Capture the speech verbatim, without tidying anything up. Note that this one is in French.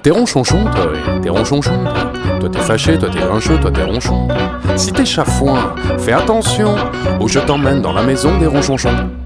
T'es ronchonchon, toi, oui, t'es ronchonchon, toi. Toi t'es fâché, toi t'es grincheux, toi t'es ronchon. Si t'es chafouin, fais attention, ou je t'emmène dans la maison des ronchonchons.